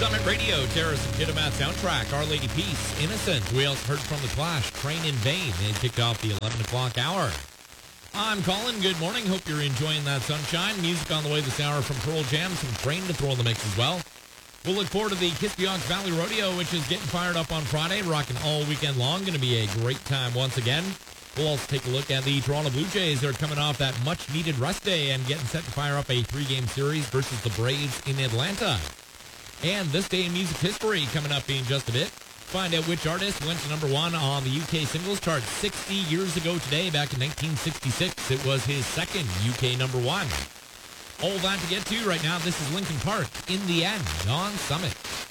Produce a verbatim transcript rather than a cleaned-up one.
Summit Radio, Terrace and Kitimat soundtrack, Our Lady Peace, Innocent. We also heard from The Clash, Train in Vain. They kicked off the eleven o'clock hour. I'm Colin. Good morning. Hope you're enjoying that sunshine. Music on the way this hour from Pearl Jam. Some Train to throw in the mix as well. We'll look forward to the Kispiox Valley Rodeo, which is getting fired up on Friday, rocking all weekend long. Going to be a great time once again. We'll also take a look at the Toronto Blue Jays. They're coming off that much-needed rest day and getting set to fire up a three-game series versus the Braves in Atlanta. And this day in music history coming up in just a bit. Find out which artist went to number one on the U K singles chart sixty years ago today, back in nineteen sixty-six. It was his second U K number one. All that to get to right now. This is Linkin Park, In the End, on Summit.